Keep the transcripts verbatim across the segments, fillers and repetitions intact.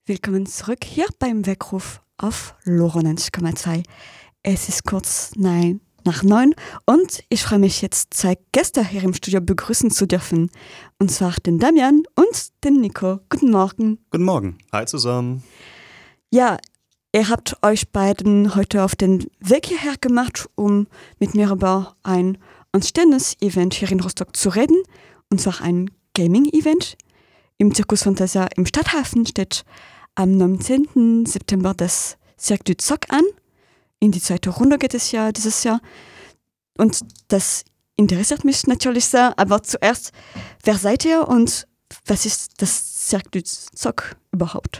Willkommen zurück hier beim Weckruf auf Lorenz Komma zwei. Es ist kurz nein, nach neun und ich freue mich jetzt, zwei Gäste hier im Studio begrüßen zu dürfen. Und zwar den Damian und den Nico. Guten Morgen. Guten Morgen. Hi zusammen. Ja, ihr habt euch beiden heute auf den Weg hierher gemacht, um mit mir über ein anstehendes Event hier in Rostock zu reden. Und zwar ein Gaming-Event. Im Circus Fantasia im Stadthafen steht am neunzehnten September das Cirque du Zock an. In die zweite Runde geht es ja dieses Jahr. Und das interessiert mich natürlich sehr. Aber zuerst, wer seid ihr und was ist das Cirque du Zock überhaupt?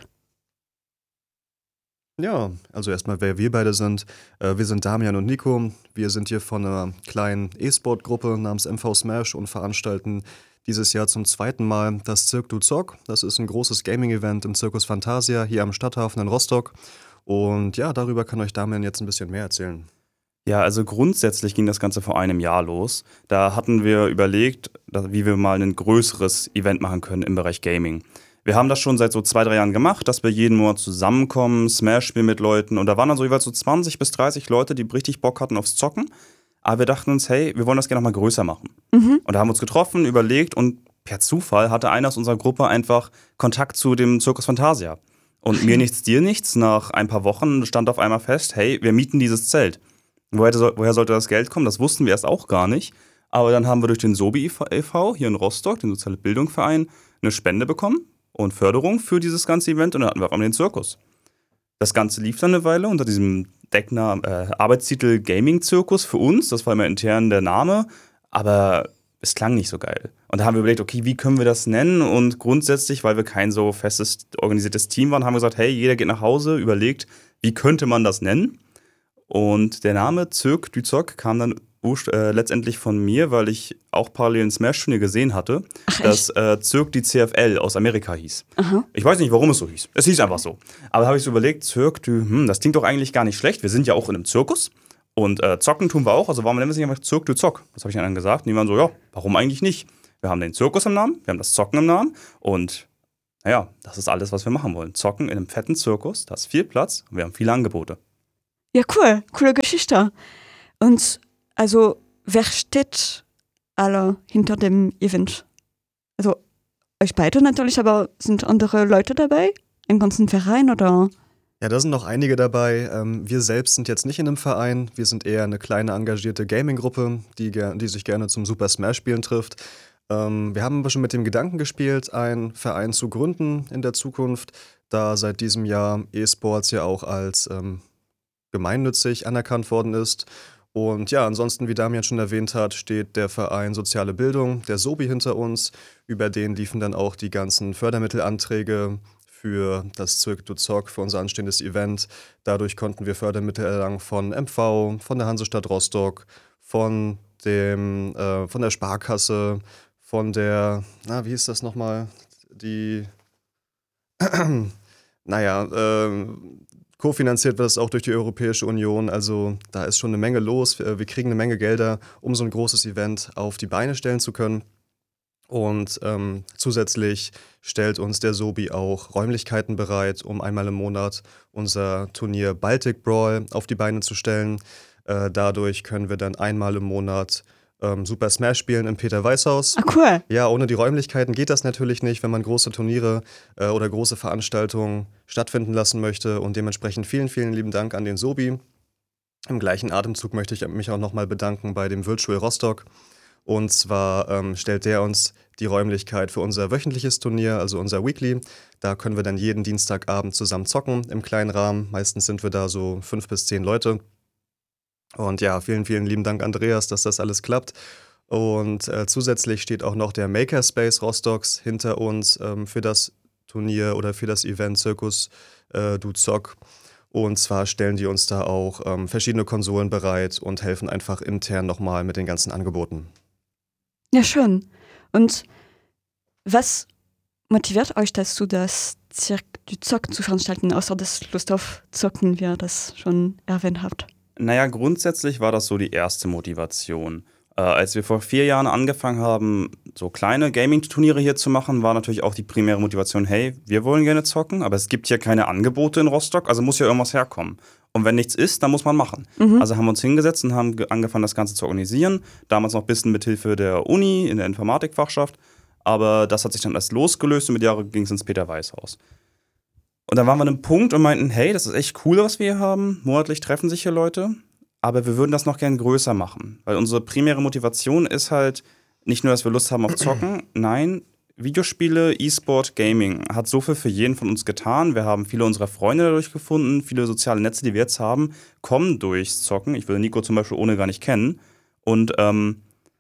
Ja, also erstmal, wer wir beide sind. Äh, wir sind Damian und Nico. Wir sind hier von einer kleinen E-Sport-Gruppe namens M V Smash und veranstalten dieses Jahr zum zweiten Mal das Cirque du Zock. Das ist ein großes Gaming-Event im Circus Fantasia hier am Stadthafen in Rostock. Und ja, darüber kann euch Damian jetzt ein bisschen mehr erzählen. Ja, also grundsätzlich ging das Ganze vor einem Jahr los. Da hatten wir überlegt, wie wir mal ein größeres Event machen können im Bereich Gaming. Wir haben das schon seit so zwei, drei Jahren gemacht, dass wir jeden Monat zusammenkommen, Smash spielen mit Leuten. Und da waren dann so jeweils so zwanzig bis dreißig Leute, die richtig Bock hatten aufs Zocken. Aber wir dachten uns, hey, wir wollen das gerne noch mal größer machen. Mhm. Und da haben wir uns getroffen, überlegt und per Zufall hatte einer aus unserer Gruppe einfach Kontakt zu dem Circus Fantasia. Und mir nichts, dir nichts, nach ein paar Wochen stand auf einmal fest, hey, wir mieten dieses Zelt. Woher, woher sollte das Geld kommen? Das wussten wir erst auch gar nicht. Aber dann haben wir durch den Sobi e V hier in Rostock, den Soziale Bildungsverein, eine Spende bekommen und Förderung für dieses ganze Event. Und dann hatten wir auf einmal den Zirkus. Das Ganze lief dann eine Weile unter diesem Decknamen, äh, Arbeitstitel Gaming-Zirkus für uns. Das war immer intern der Name, aber es klang nicht so geil. Und da haben wir überlegt, okay, wie können wir das nennen? Und grundsätzlich, weil wir kein so festes, organisiertes Team waren, haben wir gesagt, hey, jeder geht nach Hause, überlegt, wie könnte man das nennen? Und der Name Cirque du Zock kam dann äh, letztendlich von mir, weil ich auch parallel ein Smash-Turnier gesehen hatte, Ach, das äh, Cirque du C F L aus Amerika hieß. Aha. Ich weiß nicht, warum es so hieß. Es hieß einfach so. Aber da habe ich so überlegt, Cirque du, hm, das klingt doch eigentlich gar nicht schlecht. Wir sind ja auch in einem Zirkus und äh, zocken tun wir auch. Also warum nennen wir es nicht einfach Cirque du Zock? Das habe ich dann gesagt. Und die waren so, ja, warum eigentlich nicht? Wir haben den Zirkus im Namen, wir haben das Zocken im Namen und naja, das ist alles, was wir machen wollen. Zocken in einem fetten Zirkus, da ist viel Platz und wir haben viele Angebote. Ja, cool. Coole Geschichte. Und also, wer steht alle hinter dem Event? Also, euch beide natürlich, aber sind andere Leute dabei? Im ganzen Verein oder? Ja, da sind noch einige dabei. Ähm, wir selbst sind jetzt nicht in einem Verein. Wir sind eher eine kleine engagierte Gaming-Gruppe, die, ger- die sich gerne zum Super Smash-Spielen trifft. Ähm, wir haben aber schon mit dem Gedanken gespielt, einen Verein zu gründen in der Zukunft, da seit diesem Jahr E-Sports ja auch als ähm, gemeinnützig anerkannt worden ist. Und ja, ansonsten, wie Damian schon erwähnt hat, steht der Verein Soziale Bildung, der Sobi, hinter uns. Über den liefen dann auch die ganzen Fördermittelanträge für das Cirque du Zock, für unser anstehendes Event. Dadurch konnten wir Fördermittel erlangen von M V, von der Hansestadt Rostock, von, dem, äh, von der Sparkasse, von der, na, wie hieß das nochmal? Die, naja, äh, kofinanziert wird es auch durch die Europäische Union, also da ist schon eine Menge los. Wir kriegen eine Menge Gelder, um so ein großes Event auf die Beine stellen zu können. Und ähm, zusätzlich stellt uns der Sobi auch Räumlichkeiten bereit, um einmal im Monat unser Turnier Baltic Brawl auf die Beine zu stellen. Äh, dadurch können wir dann einmal im Monat ähm, Super Smash spielen im Peter-Weiß-Haus. Ah, cool. Ja, ohne die Räumlichkeiten geht das natürlich nicht, wenn man große Turniere äh, oder große Veranstaltungen stattfinden lassen möchte. Und dementsprechend vielen, vielen lieben Dank an den Sobi. Im gleichen Atemzug möchte ich mich auch nochmal bedanken bei dem Virtual Rostock. Und zwar ähm, stellt der uns die Räumlichkeit für unser wöchentliches Turnier, also unser Weekly. Da können wir dann jeden Dienstagabend zusammen zocken im kleinen Rahmen. Meistens sind wir da so fünf bis zehn Leute. Und ja, vielen, vielen lieben Dank, Andreas, dass das alles klappt. Und äh, zusätzlich steht auch noch der Makerspace Rostocks hinter uns ähm, für das Turnier oder für das Event Circus äh, du Zock. Und zwar stellen die uns da auch ähm, verschiedene Konsolen bereit und helfen einfach intern nochmal mit den ganzen Angeboten. Ja, schön. Und was motiviert euch dazu, das Cirque du Zock zu veranstalten, außer das Lust auf Zocken, wie ihr das schon erwähnt habt? Naja, grundsätzlich war das so die erste Motivation. Äh, als wir vor vier Jahren angefangen haben, so kleine Gaming-Turniere hier zu machen, war natürlich auch die primäre Motivation, hey, wir wollen gerne zocken, aber es gibt hier keine Angebote in Rostock, also muss ja irgendwas herkommen. Und wenn nichts ist, dann muss man machen. Mhm. Also haben wir uns hingesetzt und haben ge- angefangen, das Ganze zu organisieren. Damals noch ein bisschen mit Hilfe der Uni in der Informatikfachschaft. Aber das hat sich dann erst losgelöst und mit Jahren ging es ins Peter-Weiß-Haus. Und dann waren wir an einem Punkt und meinten, hey, das ist echt cool, was wir hier haben. Monatlich treffen sich hier Leute. Aber wir würden das noch gern größer machen. Weil unsere primäre Motivation ist halt nicht nur, dass wir Lust haben auf Zocken. Nein, Videospiele, E-Sport, Gaming hat so viel für jeden von uns getan. Wir haben viele unserer Freunde dadurch gefunden. Viele soziale Netze, die wir jetzt haben, kommen durchs Zocken. Ich würde Nico zum Beispiel ohne gar nicht kennen. Und ähm,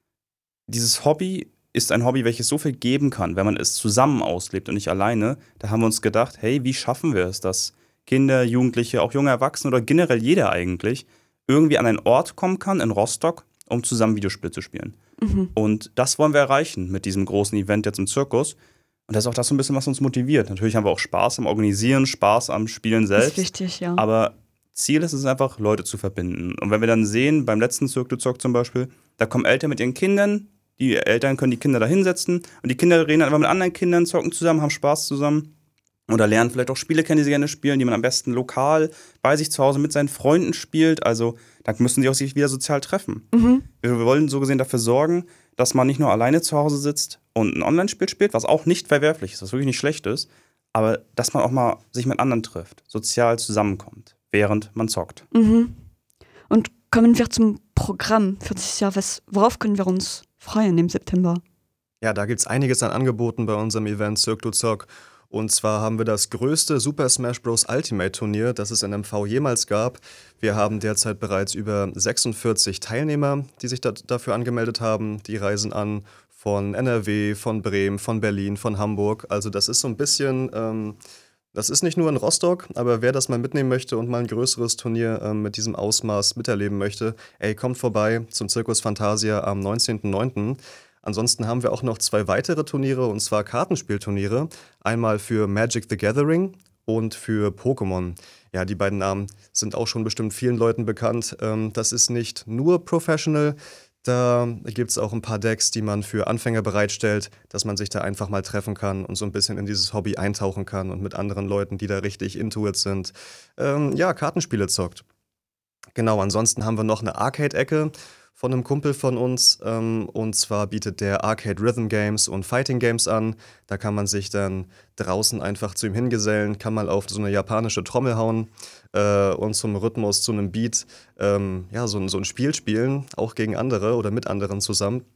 dieses Hobby ist ein Hobby, welches so viel geben kann, wenn man es zusammen auslebt und nicht alleine. Da haben wir uns gedacht, hey, wie schaffen wir es, dass Kinder, Jugendliche, auch junge Erwachsene oder generell jeder eigentlich irgendwie an einen Ort kommen kann in Rostock, um zusammen Videospiele zu spielen. Mhm. Und das wollen wir erreichen mit diesem großen Event jetzt im Zirkus. Und das ist auch das so ein bisschen, was uns motiviert. Natürlich haben wir auch Spaß am Organisieren, Spaß am Spielen selbst. Das ist wichtig, ja. Aber Ziel ist es einfach, Leute zu verbinden. Und wenn wir dann sehen, beim letzten Cirque du Zock zum Beispiel, da kommen Eltern mit ihren Kindern, die Eltern können die Kinder da hinsetzen und die Kinder reden dann einfach mit anderen Kindern, zocken zusammen, haben Spaß zusammen. Oder lernen vielleicht auch Spiele kennen, die sie gerne spielen, die man am besten lokal bei sich zu Hause mit seinen Freunden spielt. Also da müssen sie auch sich wieder sozial treffen. Mhm. Wir, wir wollen so gesehen dafür sorgen, dass man nicht nur alleine zu Hause sitzt und ein Online-Spiel spielt, was auch nicht verwerflich ist, was wirklich nicht schlecht ist, aber dass man auch mal sich mit anderen trifft, sozial zusammenkommt, während man zockt. Mhm. Und kommen wir zum Programm für dieses Jahr. Was, worauf können wir uns freuen im September? Ja, da gibt es einiges an Angeboten bei unserem Event Cirque du Zock. Und zwar haben wir das größte Super Smash Bros. Ultimate Turnier, das es in M V jemals gab. Wir haben derzeit bereits über sechsundvierzig Teilnehmer, die sich da, dafür angemeldet haben. Die reisen an von N R W, von Bremen, von Berlin, von Hamburg. Also das ist so ein bisschen, ähm, das ist nicht nur in Rostock, aber wer das mal mitnehmen möchte und mal ein größeres Turnier ähm, mit diesem Ausmaß miterleben möchte, ey, kommt vorbei zum Circus Fantasia am neunzehnten neunten Ansonsten haben wir auch noch zwei weitere Turniere, und zwar Kartenspielturniere. Einmal für Magic the Gathering und für Pokémon. Ja, die beiden Namen sind auch schon bestimmt vielen Leuten bekannt. Ähm, das ist nicht nur Professional. Da gibt es auch ein paar Decks, die man für Anfänger bereitstellt, dass man sich da einfach mal treffen kann und so ein bisschen in dieses Hobby eintauchen kann und mit anderen Leuten, die da richtig into it sind, ähm, ja, Kartenspiele zockt. Genau, ansonsten haben wir noch eine Arcade-Ecke von einem Kumpel von uns, ähm, und zwar bietet der Arcade Rhythm Games und Fighting Games an. Da kann man sich dann draußen einfach zu ihm hingesellen, kann mal auf so eine japanische Trommel hauen äh, und zum Rhythmus, zu einem Beat, ähm, ja, so, so ein Spiel spielen, auch gegen andere oder mit anderen zusammen.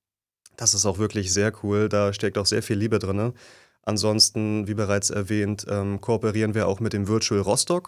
Das ist auch wirklich sehr cool, da steckt auch sehr viel Liebe drin. Ansonsten, wie bereits erwähnt, ähm, kooperieren wir auch mit dem Virtual Rostock.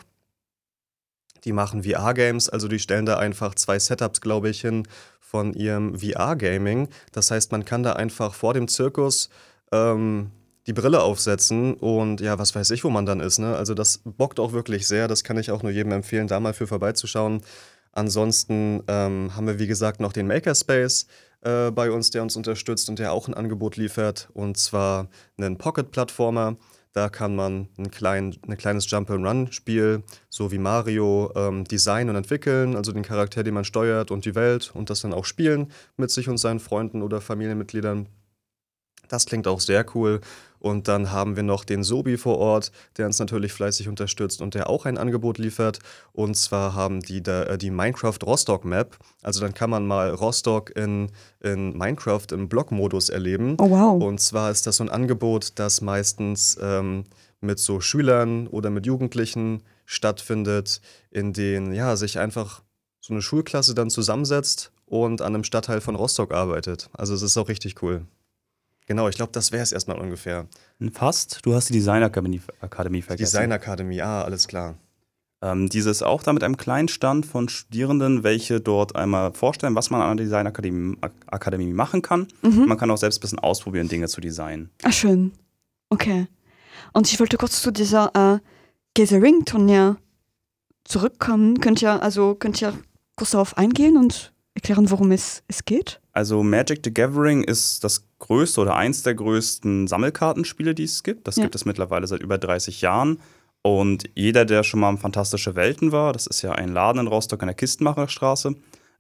Die machen V R-Games, also die stellen da einfach zwei Setups, glaube ich, hin von ihrem V R-Gaming. Das heißt, man kann da einfach vor dem Zirkus ähm, die Brille aufsetzen und ja, was weiß ich, wo man dann ist. Ne? Also das bockt auch wirklich sehr, das kann ich auch nur jedem empfehlen, da mal für vorbeizuschauen. Ansonsten ähm, haben wir, wie gesagt, noch den Makerspace äh, bei uns, der uns unterstützt und der auch ein Angebot liefert, und zwar einen Pocket-Plattformer. Da kann man ein, klein, ein kleines Jump-and-Run-Spiel, so wie Mario, ähm, designen und entwickeln, also den Charakter, den man steuert und die Welt, und das dann auch spielen mit sich und seinen Freunden oder Familienmitgliedern. Das klingt auch sehr cool. Und dann haben wir noch den Sobi vor Ort, der uns natürlich fleißig unterstützt und der auch ein Angebot liefert. Und zwar haben die da, äh, die Minecraft Rostock Map. Also dann kann man mal Rostock in, in Minecraft im Blockmodus erleben. Oh, wow. Und zwar ist das so ein Angebot, das meistens ähm, mit so Schülern oder mit Jugendlichen stattfindet, in denen ja, sich einfach so eine Schulklasse dann zusammensetzt und an einem Stadtteil von Rostock arbeitet. Also es ist auch richtig cool. Genau, ich glaube, das wäre es erstmal ungefähr. Fast. Du hast die Designakademie Akademie vergessen. Designakademie, ah, alles klar. Ähm, dieses auch da mit einem kleinen Stand von Studierenden, welche dort einmal vorstellen, was man an der Designakademie Akademie machen kann. Mhm. Man kann auch selbst ein bisschen ausprobieren, Dinge zu designen. Ah, schön. Okay. Und ich wollte kurz zu dieser äh, Gathering-Turnier zurückkommen. Könnt ihr, also, könnt ihr kurz darauf eingehen und erklären, worum es, es geht? Also Magic the Gathering ist das größte oder eins der größten Sammelkartenspiele, die es gibt. Das ja. gibt es mittlerweile seit über dreißig Jahren. Und jeder, der schon mal im Fantastische Welten war, das ist ja ein Laden in Rostock an der Kistenmacherstraße,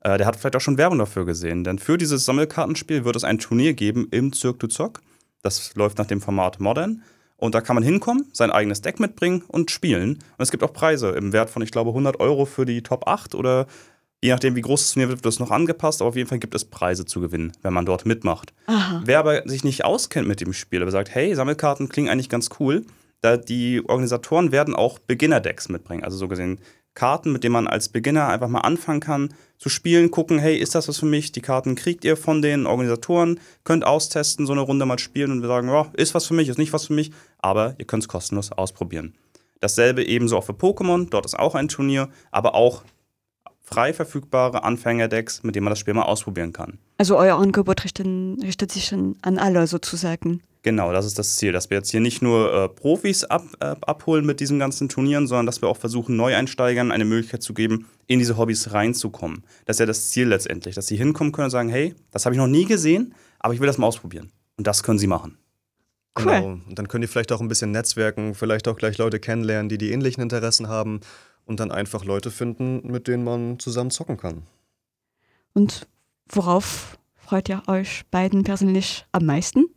äh, der hat vielleicht auch schon Werbung dafür gesehen. Denn für dieses Sammelkartenspiel wird es ein Turnier geben im Cirque du Zock. Das läuft nach dem Format Modern. Und da kann man hinkommen, sein eigenes Deck mitbringen und spielen. Und es gibt auch Preise im Wert von, ich glaube, hundert Euro für die Top acht oder je nachdem, wie groß das Turnier wird, wird das noch angepasst. Aber auf jeden Fall gibt es Preise zu gewinnen, wenn man dort mitmacht. Aha. Wer aber sich nicht auskennt mit dem Spiel, aber sagt, hey, Sammelkarten klingen eigentlich ganz cool, da die Organisatoren werden auch Beginner-Decks mitbringen. Also so gesehen Karten, mit denen man als Beginner einfach mal anfangen kann zu spielen, gucken, hey, ist das was für mich? Die Karten kriegt ihr von den Organisatoren, könnt austesten, so eine Runde mal spielen und wir sagen, ja, ist was für mich, ist nicht was für mich, aber ihr könnt es kostenlos ausprobieren. Dasselbe ebenso auch für Pokémon, dort ist auch ein Turnier, aber auch frei verfügbare Anfängerdecks, mit denen man das Spiel mal ausprobieren kann. Also euer Angebot richtet, richtet sich schon an alle sozusagen. Genau, das ist das Ziel, dass wir jetzt hier nicht nur äh, Profis ab, äh, abholen mit diesen ganzen Turnieren, sondern dass wir auch versuchen, Neueinsteigern eine Möglichkeit zu geben, in diese Hobbys reinzukommen. Das ist ja das Ziel letztendlich, dass sie hinkommen können und sagen, hey, das habe ich noch nie gesehen, aber ich will das mal ausprobieren. Und das können sie machen. Cool. Genau. Und dann können die vielleicht auch ein bisschen netzwerken, vielleicht auch gleich Leute kennenlernen, die die ähnlichen Interessen haben und dann einfach Leute finden, mit denen man zusammen zocken kann. Und worauf freut ihr euch beiden persönlich am meisten?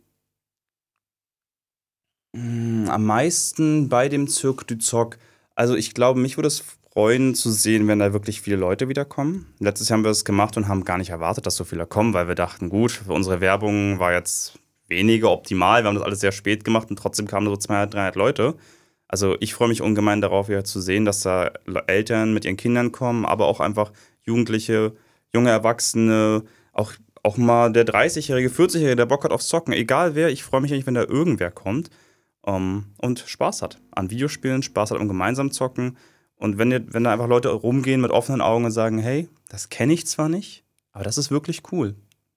Am meisten bei dem Cirque du Zock. Also ich glaube, mich würde es freuen zu sehen, wenn da wirklich viele Leute wiederkommen. Letztes Jahr haben wir es gemacht und haben gar nicht erwartet, dass so viele kommen, weil wir dachten, gut, für unsere Werbung war jetzt weniger optimal. Wir haben das alles sehr spät gemacht und trotzdem kamen so zweihundert, dreihundert Leute. Also ich freue mich ungemein darauf, wieder zu sehen, dass da Eltern mit ihren Kindern kommen, aber auch einfach Jugendliche, junge Erwachsene, auch, auch mal der dreißigjährige, vierzigjährige, der Bock hat aufs Zocken. Egal wer, ich freue mich eigentlich, wenn da irgendwer kommt. Um, und Spaß hat an Videospielen, Spaß hat am gemeinsamen Zocken. Und wenn, ihr, wenn da einfach Leute rumgehen mit offenen Augen und sagen, hey, das kenne ich zwar nicht, aber das ist wirklich cool.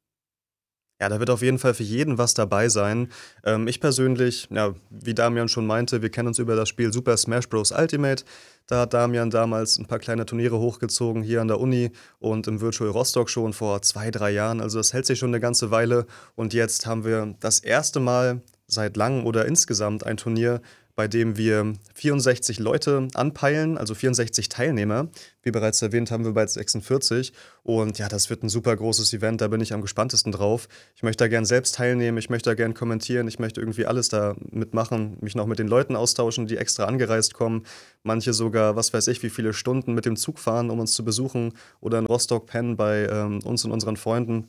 Ja, da wird auf jeden Fall für jeden was dabei sein. Ähm, ich persönlich, ja, wie Damian schon meinte, wir kennen uns über das Spiel Super Smash Bros. Ultimate. Da hat Damian damals ein paar kleine Turniere hochgezogen hier an der Uni und im Virtual Rostock schon vor zwei, drei Jahren. Also das hält sich schon eine ganze Weile. Und jetzt haben wir das erste Mal seit langem oder insgesamt ein Turnier, bei dem wir vierundsechzig Leute anpeilen, also vierundsechzig Teilnehmer. Wie bereits erwähnt, haben wir bald sechsundvierzig. Und ja, das wird ein super großes Event, da bin ich am gespanntesten drauf. Ich möchte da gern selbst teilnehmen, ich möchte da gern kommentieren, ich möchte irgendwie alles da mitmachen, mich noch mit den Leuten austauschen, die extra angereist kommen. Manche sogar, was weiß ich, wie viele Stunden mit dem Zug fahren, um uns zu besuchen oder in Rostock pennen bei ähm, uns und unseren Freunden.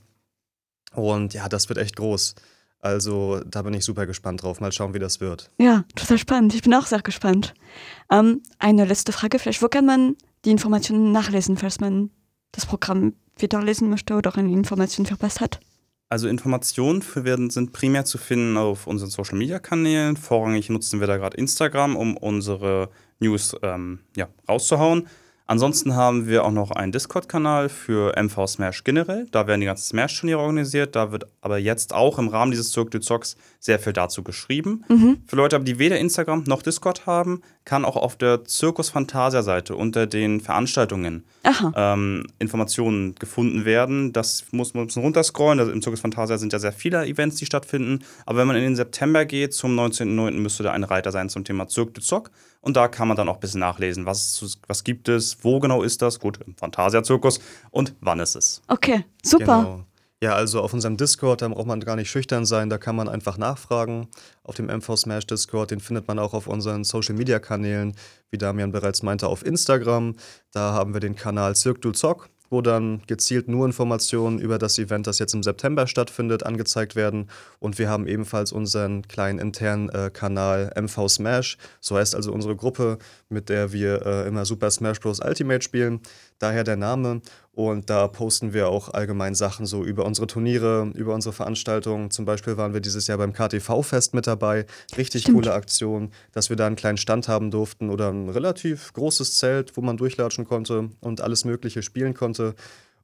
Und ja, das wird echt groß. Also da bin ich super gespannt drauf. Mal schauen, wie das wird. Ja, total spannend. Ich bin auch sehr gespannt. Ähm, eine letzte Frage vielleicht. Wo kann man die Informationen nachlesen, falls man das Programm wieder lesen möchte oder eine Information verpasst hat? Also Informationen für werden sind primär zu finden auf unseren Social-Media-Kanälen. Vorrangig nutzen wir da gerade Instagram, um unsere News ähm, ja, rauszuhauen. Ansonsten haben wir auch noch einen Discord-Kanal für M V Smash generell. Da werden die ganzen Smash-Turniere organisiert. Da wird aber jetzt auch im Rahmen dieses Cirque du Zocks sehr viel dazu geschrieben. Mhm. Für Leute, die weder Instagram noch Discord haben, kann auch auf der Circus Fantasia-Seite unter den Veranstaltungen ähm, Informationen gefunden werden. Das muss man ein bisschen runterscrollen. Also im Circus Fantasia sind ja sehr viele Events, die stattfinden. Aber wenn man in den September geht, zum neunzehnten neunten müsste da ein Reiter sein zum Thema Cirque du Zock. Und da kann man dann auch ein bisschen nachlesen, was, was gibt es, wo genau ist das, gut, im Fantasia-Zirkus und wann ist es. Okay, super. Genau. Ja, also auf unserem Discord, da braucht man gar nicht schüchtern sein, da kann man einfach nachfragen. Auf dem M V Smash Discord, den findet man auch auf unseren Social-Media-Kanälen, wie Damian bereits meinte, auf Instagram. Da haben wir den Kanal Cirque du Zock, wo dann gezielt nur Informationen über das Event, das jetzt im September stattfindet, angezeigt werden. Und wir haben ebenfalls unseren kleinen internen äh, Kanal M V Smash. So heißt also unsere Gruppe, mit der wir äh, immer Super Smash Bros. Ultimate spielen. Daher der Name. Und da posten wir auch allgemein Sachen so über unsere Turniere, über unsere Veranstaltungen. Zum Beispiel waren wir dieses Jahr beim K T V-Fest mit dabei. Richtig Stimmt. Coole Aktion, dass wir da einen kleinen Stand haben durften oder ein relativ großes Zelt, wo man durchlatschen konnte und alles Mögliche spielen konnte.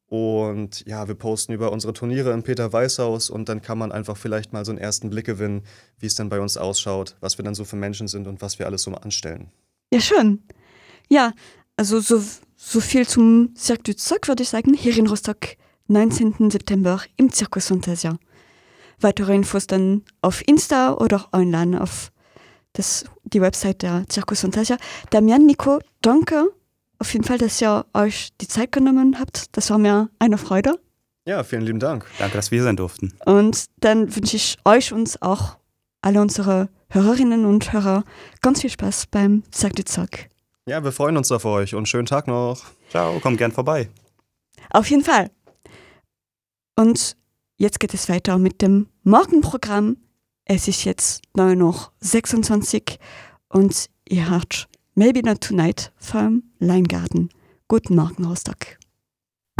Und ja, wir posten über unsere Turniere im Peter-Weiß-Haus und dann kann man einfach vielleicht mal so einen ersten Blick gewinnen, wie es denn bei uns ausschaut, was wir dann so für Menschen sind und was wir alles so anstellen. Ja, schön. Ja, also so, so viel zum Cirque du Zock, würde ich sagen, hier in Rostock, neunzehnten September im Circus Fantasia. Weitere Infos dann auf Insta oder online auf das, die Website der Circus Fantasia. Damian, Nico, danke auf jeden Fall, dass ihr euch die Zeit genommen habt. Das war mir eine Freude. Ja, vielen lieben Dank. Danke, dass wir hier sein durften. Und dann wünsche ich euch uns auch, alle unsere Hörerinnen und Hörer, ganz viel Spaß beim Sag die Zock. Ja, wir freuen uns auf euch und schönen Tag noch. Ciao, kommt gern vorbei. Auf jeden Fall. Und jetzt geht es weiter mit dem Morgenprogramm. Es ist jetzt neun Uhr sechsundzwanzig und ihr hört Maybe Not Tonight vom Leingarten. Guten Morgen, Rostock.